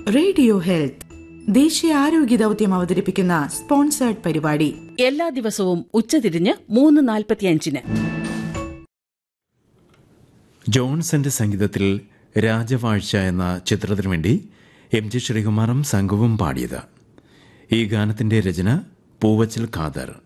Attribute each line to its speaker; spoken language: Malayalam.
Speaker 1: റേഡിയോ ഹെൽത്ത് ദേശീയ ആരോഗ്യ ദൗത്യം അവതരിപ്പിക്കുന്ന സ്പോൺസേർഡ് പരിപാടി
Speaker 2: എല്ലാ ദിവസവും ഉച്ചതിരിഞ്ഞ് 3:45.
Speaker 3: ജോൺസന്റെ സംഗീതത്തിൽ രാജവാഴ്ച എന്ന ചിത്രത്തിനു വേണ്ടി MG ശ്രീകുമാറും സംഘവും പാടിയത്. ഈ ഗാനത്തിന്റെ രചന പൂവച്ചൽ ഖാദർ.